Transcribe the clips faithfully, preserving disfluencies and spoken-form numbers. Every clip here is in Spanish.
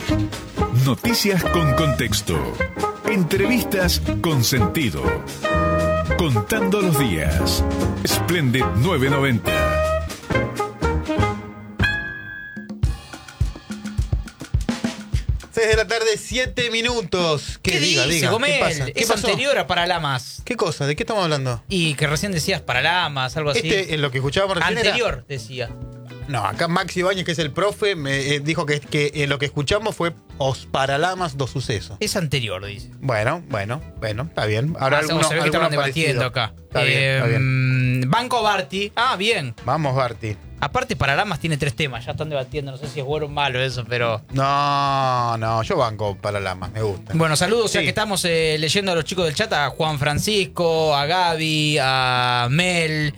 Noticias con contexto. Entrevistas con sentido. Contando los días. Splendid novecientos noventa. seis de la tarde, siete minutos. ¿Qué, ¿Qué diga, dice, diga? Gomel? ¿Qué pasa? ¿Qué Es pasó? anterior a Paralamas. ¿Qué cosa? ¿De qué estamos hablando? Y que recién decías Paralamas, algo así. Este, en lo que escuchábamos recién Anterior, era... decía. No, acá Maxi Ibáñez, que es el profe, me eh, dijo que, que eh, lo que escuchamos fue Os Paralamas do Suceso. Es anterior, dice. Bueno, bueno, bueno, está bien. Ahora Ah, alguno, se ve que estaban alguno debatiendo parecido. acá. Está bien, está Eh, bien. Banco Barty. Ah, bien. Vamos, Barty. Aparte, Paralamas tiene tres temas. Ya están debatiendo. No sé si es bueno o malo eso, pero... No, no, yo banco Paralamas, me gusta. Bueno, saludos, ya Sí. que estamos eh, leyendo a los chicos del chat, a Juan Francisco, a Gaby, a Mel,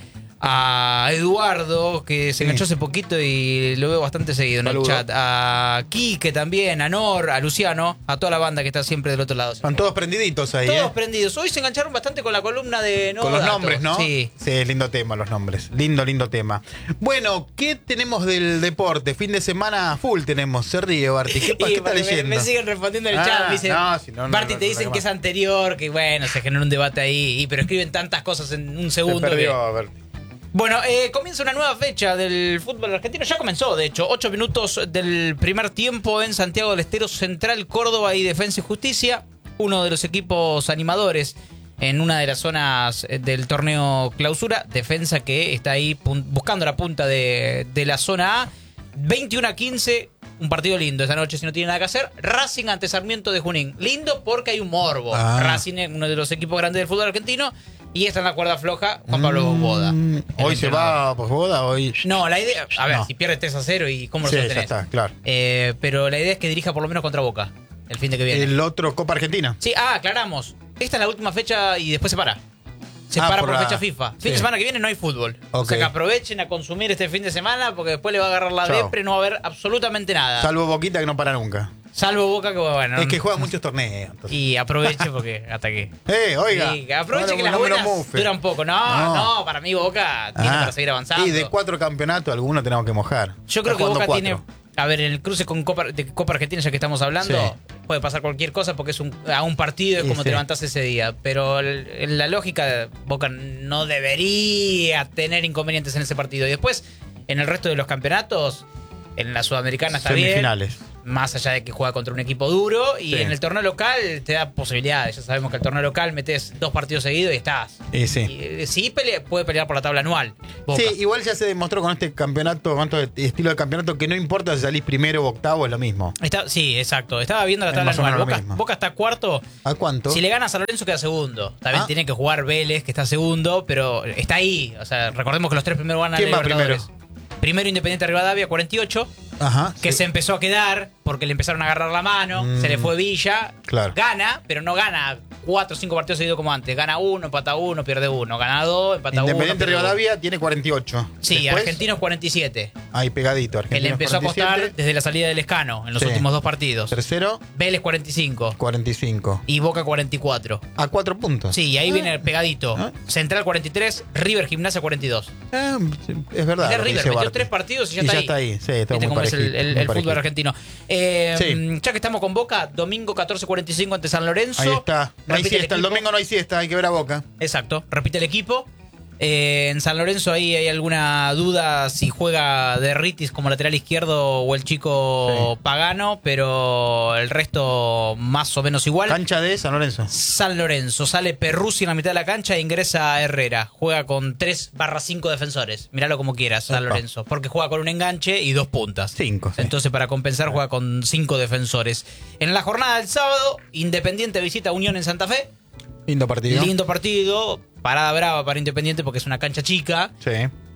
a Eduardo, que se Sí. enganchó hace poquito y lo veo bastante seguido en Saludo. el chat, a Quique también, a Nor, a Luciano, a toda la banda que está siempre del otro lado. Están todos prendiditos ahí, Todos ¿eh? prendidos. Hoy se engancharon bastante con la columna de no Con los datos. nombres, ¿no? Sí. Sí, lindo tema, los nombres. Lindo, lindo tema. Bueno, ¿qué tenemos del deporte? Fin de semana full tenemos. Se ríe, Barty. ¿Qué, pa- Y qué está me- leyendo? Me, siguen respondiendo en el Ah, chat. Me dicen, no, si no, no, Barty, no, te no, dicen no, que es no. anterior, que bueno, se generó un debate ahí, y- pero escriben tantas cosas en un Se segundo. perdió, que- Barty. Bueno, eh, comienza una nueva fecha del fútbol argentino. Ya comenzó, de hecho. Ocho minutos del primer tiempo en Santiago del Estero, Central Córdoba y Defensa y Justicia. Uno de los equipos animadores en una de las zonas del torneo Clausura. Defensa que está ahí pun- buscando la punta de, de la zona A. veintiuno a quince. Un partido lindo esta noche si no tiene nada que hacer. Racing ante Sarmiento de Junín. Lindo porque hay un morbo. Ah. Racing es uno de los equipos grandes del fútbol argentino. Y está en la cuerda floja Juan Pablo Boda. Mm, el Hoy se entrenador. va por boda, hoy. No, la idea... A ver, No. si pierde tres a cero y cómo lo Sí, ya sostenés. está, claro. Eh, pero la idea es que dirija por lo menos contra Boca el fin de que viene. El otro Copa Argentina. Sí, ah, aclaramos. Esta es la última fecha y después se para. Se Ah, para por por, la- fecha FIFA. Fin sí. de semana que viene no hay fútbol. O sea Ok. que aprovechen a consumir este fin de semana porque después le va a agarrar la Chao. depre y no va a haber absolutamente nada. Salvo Boquita que no para nunca. Salvo Boca que bueno. Es que juega muchos torneos. entonces. Y aproveche porque hasta que... Eh, oiga. Sí, aproveche no, que no las me lo buenas mufe. duran poco. No, No. no, para mí Boca tiene Ah. para seguir avanzando. Y de cuatro campeonatos, algunos tenemos que mojar. Yo creo Está que Boca jugando tiene... cuatro. A ver, en el cruce con Copa, de Copa Argentina, ya que estamos hablando, Sí. puede pasar cualquier cosa porque es un, a un partido, es Y como sí. te levantás ese día. Pero el- en la lógica, Boca no debería tener inconvenientes en ese partido. Y después, en el resto de los campeonatos, en la Sudamericana está bien. Semifinales. Más allá de que juega contra un equipo duro. Y Sí. en el torneo local te da posibilidades. Ya sabemos que el torneo local metes dos partidos seguidos y estás. Y sí. Y, eh, sí pelea- puede pelear por la tabla anual. Boca. Sí, igual ya se demostró con este campeonato, con este estilo de campeonato, que no importa si salís primero o octavo, es lo mismo. Está, sí, exacto. Estaba viendo la Es tabla más o anual. menos lo Boca, mismo. Boca está cuarto. ¿A cuánto? Si le gana a San Lorenzo queda segundo. También Ah. tiene que jugar Vélez, que está segundo, pero está ahí. O sea, recordemos que los tres primeros van a ¿Quién va Libertadores. Primero Independiente Rivadavia, cuarenta y ocho, Ajá. que sí. se empezó a quedar porque le empezaron a agarrar la mano, Mm. se le fue Villa, Claro. gana, pero no gana cuatro o cinco partidos seguidos como antes. Gana uno, empata uno, pierde uno. Gana dos, empata uno. Independiente pierde uno. Rivadavia tiene cuarenta y ocho. Sí, Después, Argentinos cuarenta y siete. Ahí pegadito, Que Argentinos le empezó a costar cuarenta y siete. desde la salida del Escano en los Sí. últimos dos partidos. Tercero, Vélez cuarenta y cinco cuarenta y cinco. y Boca cuarenta y cuatro. A cuatro puntos. Sí, y ahí viene pegadito. Ah. Central cuarenta y tres, River Gimnasia cuarenta y dos. Eh, es verdad. Mirá lo que River, dice metió Barty. tres partidos y ya Y está ya ahí. está ahí. Sí, está Viste muy cómo es el, parejito, el- muy el fútbol parejito. argentino. Eh, Sí. Ya que estamos con Boca, domingo catorce cuarenta y cinco ante San Lorenzo. Ahí está. No hay Repite siesta. El equipo. domingo no hay siesta. Hay que ver a Boca. Exacto, repite el equipo. Eh, en San Lorenzo ahí hay alguna duda si juega de Ritis como lateral izquierdo o el chico Sí. Pagano, pero el resto más o menos igual. Cancha de San Lorenzo. San Lorenzo, sale Perruzzi en la mitad de la cancha e ingresa Herrera. Juega con tres barra cinco defensores. Míralo como quieras, San Epa. Lorenzo. Porque juega con un enganche y dos puntas. Cinco, sí. Entonces, para compensar, juega con cinco defensores. En la jornada del sábado, Independiente visita a Unión en Santa Fe. Lindo partido. Lindo partido. Parada brava para Independiente porque es una cancha chica. Sí.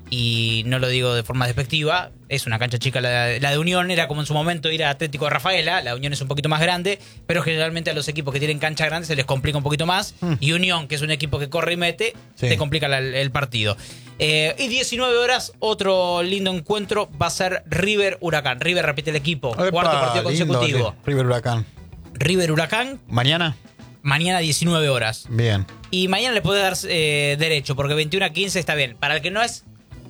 Y no lo digo de forma despectiva, es una cancha chica la de, la de Unión, era como en su momento ir a Atlético de Rafaela, la Unión es un poquito más grande, pero generalmente a los equipos que tienen cancha grande se les complica un poquito más, Mm. y Unión, que es un equipo que corre y mete, Sí. te complica la- el partido. Eh, y diecinueve horas, otro lindo encuentro va a ser River Huracán. River repite el equipo, Epa, cuarto partido lindo, consecutivo. sí. River Huracán. River Huracán, ¿Mañana? mañana diecinueve horas. Bien. Y mañana le puede dar eh, derecho, porque veintiuno a quince está bien. Para el que no es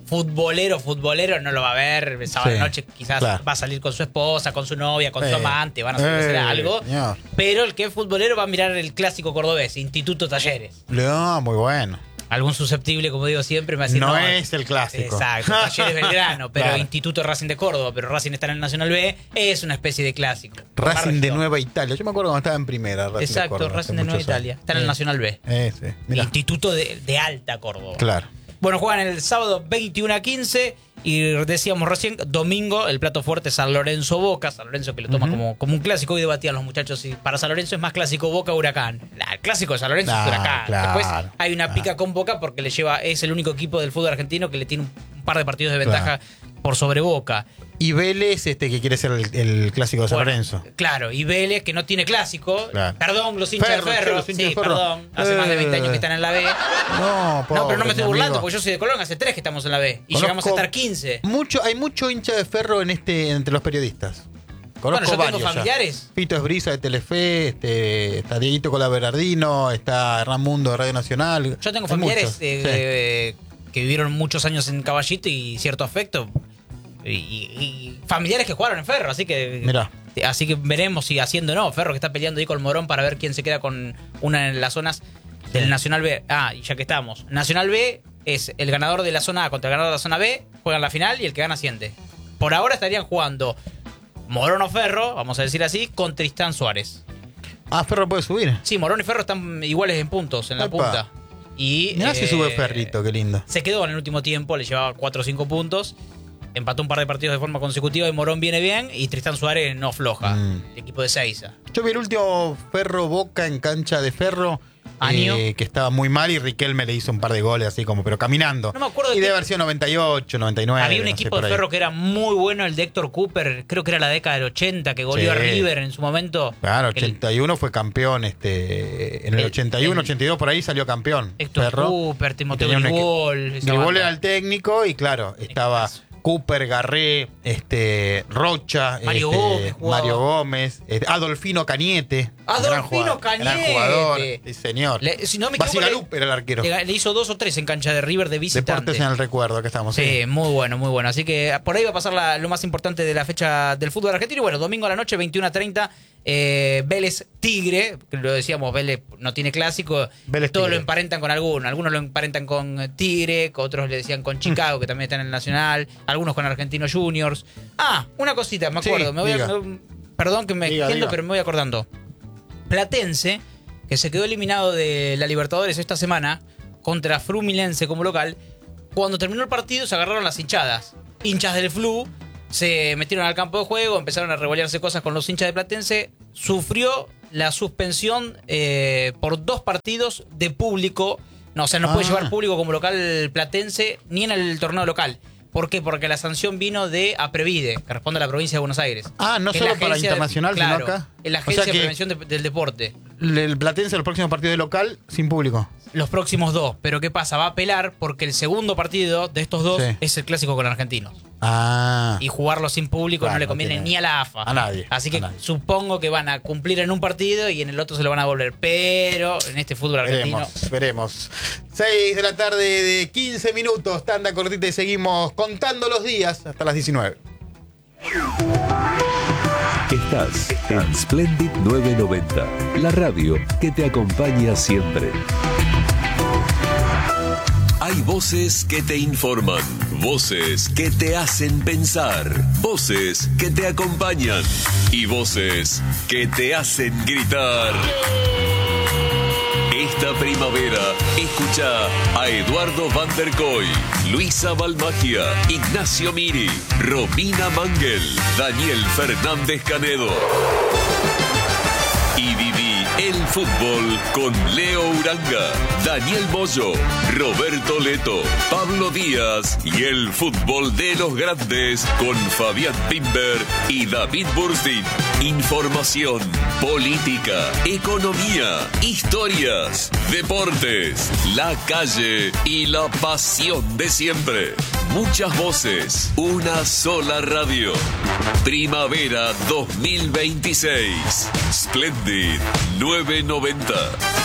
futbolero, futbolero no lo va a ver. Sábado Sí, noche quizás claro. va a salir con su esposa, con su novia, con Eh, su amante, van a hacer eh, algo. señor. Pero el que es futbolero va a mirar el clásico cordobés, Instituto Talleres. No, muy bueno. Algún susceptible, como digo siempre, me va a decir, No es el clásico. Exacto, Talleres Belgrano, pero Claro. Instituto Racing de Córdoba, pero Racing está en el Nacional B, es una especie de clásico. Racing de Región. Nueva Italia. Yo me acuerdo cuando estaba en primera. Racing de Exacto, Córdoba, hace Racing de Nueva muchos Italia. años. Está en el Eh, Nacional B. eh, sí. Mirá. Instituto de, de Alta Córdoba. Claro. Bueno, juegan el sábado veintiuno a quince y decíamos recién, domingo, el plato fuerte San Lorenzo Boca. San Lorenzo que lo toma Ujú. como, como un clásico. Hoy debatían los muchachos si para San Lorenzo es más clásico Boca o Huracán. Nah, el clásico de San Lorenzo Ah, es Huracán. claro, Después hay una claro. pica con Boca porque le lleva, es el único equipo del fútbol argentino que le tiene un, un par de partidos de ventaja por sobre Boca. Y Vélez, este que quiere ser el, el clásico de San Bueno, Lorenzo. Claro, y Vélez, que no tiene clásico. Claro. Perdón, los hinchas Ferro, de Ferro. los hinchas Sí, de Ferro. perdón. Hace más de veinte años que están en la B. No, pobre, No, pero no me estoy mi burlando, amigo. porque yo soy de Colón, hace tres que estamos en la B. Y Conozco llegamos a estar quince. Mucho, hay mucho hincha de Ferro en este, entre los periodistas. Conozco Bueno, yo tengo varios ya. familiares. Pito Esbriza de Telefe, este, está Dieguito Colaberardino, está Hernán Mundo de Radio Nacional. Yo tengo Hay familiares muchos, eh, sí. eh, que vivieron muchos años en Caballito y cierto afecto. Y, y- y familiares que jugaron en Ferro, así que. Mirá. Así que veremos si haciendo no. Ferro que está peleando ahí con Morón para ver quién se queda con una en las zonas del Sí. Nacional B. Ah, y ya que estamos. Nacional B es el ganador de la zona A contra el ganador de la zona B, juegan la final y el que gana asciende. Por ahora estarían jugando Morón o Ferro, vamos a decir así, con Tristán Suárez. Ah, Ferro puede subir. Sí, Morón y Ferro están iguales en puntos en la Epa. punta. Y Mirá si eh, sube Ferrito, qué lindo. se quedó en el último tiempo, le llevaba cuatro o cinco puntos. Empató un par de partidos de forma consecutiva y Morón viene bien y Tristán Suárez no floja. Mm. El equipo de Seiza. Yo vi el último Ferro Boca en cancha de Ferro. Año. eh, que estaba muy mal y Riquelme le hizo un par de goles así como, pero caminando. No me acuerdo de y qué- debe haber sido noventa y ocho, noventa y nueve. Había un no sé, equipo por de ahí. Ferro que era muy bueno, el de Héctor Cooper, creo que era la década del ochenta, que goleó Sí. a River en su momento. Claro, El- ochenta y uno fue campeón, este, en el, El- ochenta y uno, el- ochenta y dos por ahí salió campeón. Héctor Ferro. Cooper, Timoteo Y tenía un Grigol. equi- esa Grigol banda. era el técnico y claro, estaba Equipazo. Cooper, Garré, este, Rocha, Mario este, Gómez jugaba. Mario Gómez, este, Adolfino Cañete. Adolfino gran jugador, gran Cañete. jugador, sí, señor. Le- si no me equivoco, Basigalup era el arquero. Le, le hizo dos o tres en cancha de River de visitante. Deportes en el recuerdo, que estamos. Sí, muy bueno, muy bueno. Así que por ahí va a pasar la- lo más importante de la fecha del fútbol argentino. Y bueno, domingo a la noche, veintiuno a treinta, eh, Vélez Tigre, que lo decíamos, Vélez no tiene clásico. Vélez Todos Tigre. lo emparentan con alguno. Algunos lo emparentan con Tigre, otros le decían con Chicago, que también está en el Nacional. Algunos con Argentinos Juniors. Ah, una cosita, me Sí, acuerdo. me voy a- diga. me- perdón que me Diga, extiendo, diga. pero me voy acordando. Platense, que se quedó eliminado de la Libertadores esta semana contra Fluminense como local. Cuando terminó el partido se agarraron las hinchadas. Hinchas del Flu se metieron al campo de juego, empezaron a revolearse cosas con los hinchas de Platense. Sufrió la suspensión eh, por dos partidos de público. No, o sea, no puede Ah. llevar público como local Platense ni en el torneo local. ¿Por qué? Porque la sanción vino de APREVIDE, que responde a la provincia de Buenos Aires. Ah, no Que es solo la para agencia de- internacional, sino claro, acá. es la O agencia sea de que- prevención de- del deporte. El Platense, el próximo partido de local, sin público. Los próximos dos. Pero ¿qué pasa? Va a apelar porque el segundo partido de estos dos Sí. es el clásico con argentinos. Ah. Y jugarlo sin público Claro, no le no conviene tiene- ni a la A F A. a nadie, Así a que nadie. supongo que van a cumplir en un partido y en el otro se lo van a volver. Pero en este fútbol argentino. Veremos, veremos. seis de la tarde de quince minutos, tanda cortita y seguimos contando los días hasta las diecinueve. Estás en Splendid novecientos noventa, la radio que te acompaña siempre. Hay voces que te informan, voces que te hacen pensar, voces que te acompañan y voces que te hacen gritar. Esta primavera, escucha a Eduardo Van der Koy, Luisa Balmagia, Ignacio Miri, Romina Mangel, Daniel Fernández Canedo. Y viví el fútbol con Leo Uranga, Daniel Moyo, Roberto Leto, Pablo Díaz y el fútbol de los grandes con Fabián Pimber y David Burstein. Información, política, economía, historias, deportes, la calle y la pasión de siempre. Muchas voces, una sola radio. Primavera dos mil veintiséis. Splendid novecientos noventa.